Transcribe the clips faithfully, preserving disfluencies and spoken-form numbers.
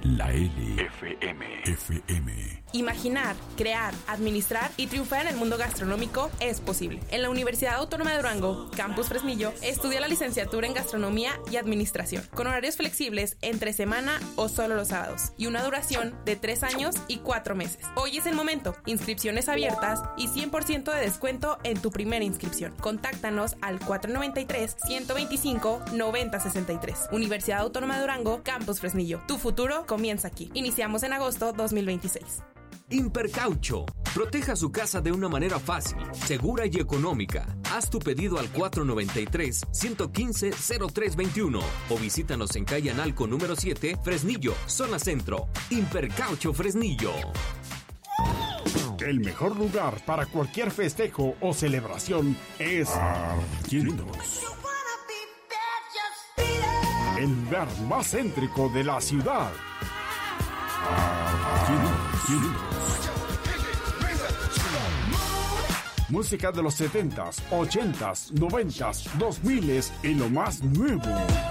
La L F M. F M. Imaginar, crear, administrar y triunfar en el mundo gastronómico es posible. En la Universidad Autónoma de Durango, Campus Fresnillo, estudia la licenciatura en Gastronomía y Administración, con horarios flexibles entre semana o solo los sábados, y una duración de tres años y cuatro meses. Hoy es el momento. Inscripciones abiertas y cien por ciento de descuento en tu primera inscripción. Contáctanos al cuatro noventa y tres, ciento veinticinco, noventa sesenta y tres. Universidad Autónoma de Durango, Campus Fresnillo. Tu futuro comienza aquí. Iniciamos en agosto dos mil veintiséis. Impercaucho. Proteja su casa de una manera fácil, segura y económica. Haz tu pedido al cuatro noventa y tres, ciento quince, cero tres veintiuno o visítanos en calle Analco número siete, Fresnillo, zona centro. Impercaucho Fresnillo. El mejor lugar para cualquier festejo o celebración es Argentinos. El lugar más céntrico de la ciudad. Argentinos. Música de los setentas, ochentas, noventas, dos miles y lo más nuevo.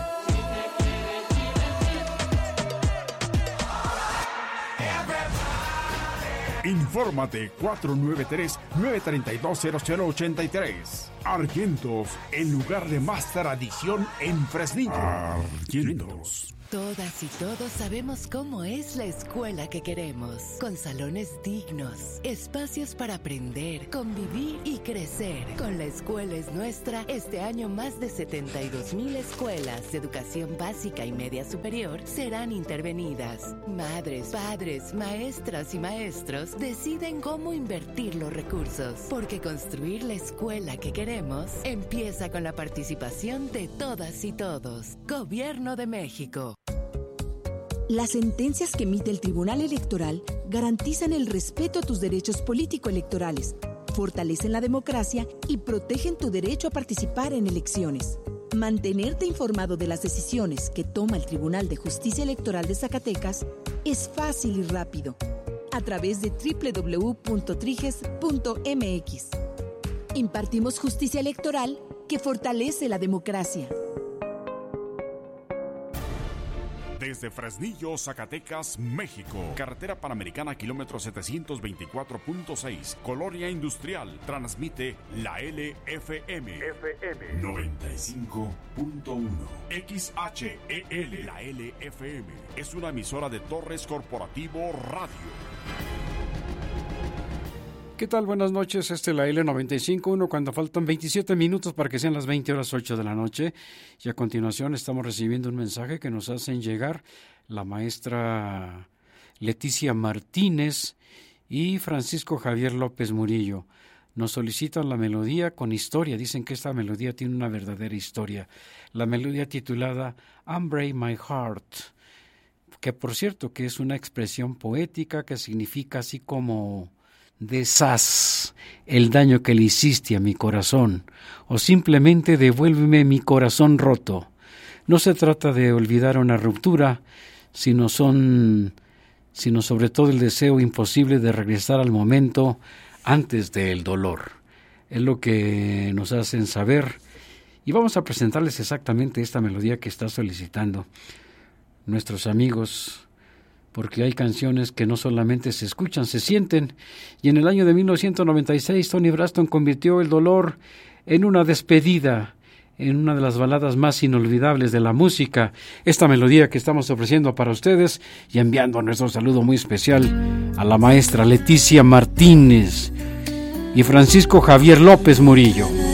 Infórmate cuatro nueve tres, nueve tres dos, cero cero ocho tres. Argentos, el lugar de más tradición en Fresnillo. Argentos. Todas y todos sabemos cómo es la escuela que queremos, con salones dignos, espacios para aprender, convivir y crecer. Con La Escuela es Nuestra, este año más de setenta y dos mil escuelas de educación básica y media superior serán intervenidas. Madres, padres, maestras y maestros deciden cómo invertir los recursos, porque construir la escuela que queremos empieza con la participación de todas y todos. Gobierno de México. Las sentencias que emite el Tribunal Electoral garantizan el respeto a tus derechos político-electorales, fortalecen la democracia y protegen tu derecho a participar en elecciones. Mantenerte informado de las decisiones que toma el Tribunal de Justicia Electoral de Zacatecas es fácil y rápido, a través de doble u doble u doble u punto triges punto eme equis. Impartimos justicia electoral que fortalece la democracia. Desde Fresnillo, Zacatecas, México. Carretera Panamericana, kilómetro setecientos veinticuatro punto seis. Colonia Industrial. Transmite la L F M. F M noventa y cinco punto uno. X H E L. La L F M es una emisora de Torres Corporativo Radio. ¿Qué tal? Buenas noches, este es la L noventa y cinco punto uno cuando faltan veintisiete minutos para que sean las veinte horas ocho de la noche. Y a continuación estamos recibiendo un mensaje que nos hacen llegar la maestra Leticia Martínez y Francisco Javier López Murillo. Nos solicitan la melodía con historia, dicen que esta melodía tiene una verdadera historia. La melodía titulada Unbreak My Heart, que por cierto que es una expresión poética que significa así como deshaz el daño que le hiciste a mi corazón, o simplemente devuélveme mi corazón roto. No se trata de olvidar una ruptura, sino son, sino sobre todo el deseo imposible de regresar al momento antes del dolor. Es lo que nos hacen saber, y vamos a presentarles exactamente esta melodía que está solicitando nuestros amigos, porque hay canciones que no solamente se escuchan, se sienten. Y en el año de mil novecientos noventa y seis, Tony Braxton convirtió el dolor en una despedida, en una de las baladas más inolvidables de la música. Esta melodía que estamos ofreciendo para ustedes y enviando nuestro saludo muy especial a la maestra Leticia Martínez y Francisco Javier López Murillo.